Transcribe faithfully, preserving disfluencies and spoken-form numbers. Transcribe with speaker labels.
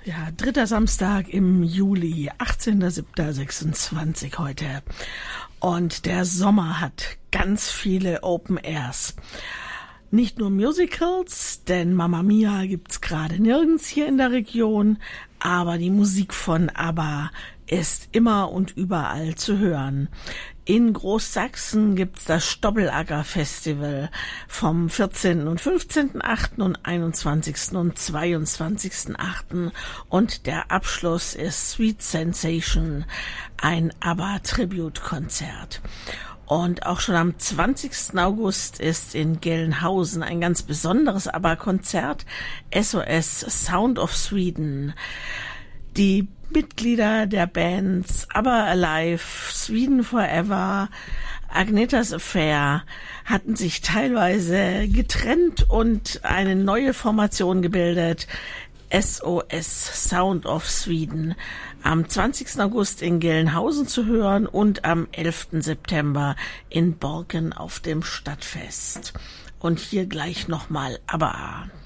Speaker 1: Ja, dritter Samstag im Juli, achtzehnter siebter sechsundzwanzig heute. Und der Sommer hat ganz viele Open Airs. Nicht nur Musicals, denn Mamma Mia gibt's gerade nirgends hier in der Region, aber die Musik von ABBA ist immer und überall zu hören. In Großsachsen gibt's das Stobbelacker Festival vom vierzehnten und fünfzehnten achten und einundzwanzigsten und zweiundzwanzigsten achten und der Abschluss ist Sweet Sensation, ein ABBA-Tribute-Konzert. Und auch schon am zwanzigsten August ist in Gelnhausen ein ganz besonderes ABBA-Konzert, S O S Sound of Sweden. Die Mitglieder der Bands ABBA Alive, Sweden Forever, Agnetas Affair hatten sich teilweise getrennt und eine neue Formation gebildet, S O S Sound of Sweden, am zwanzigsten August in Gelnhausen zu hören und am elften September in Borken auf dem Stadtfest. Und hier gleich nochmal ABBA.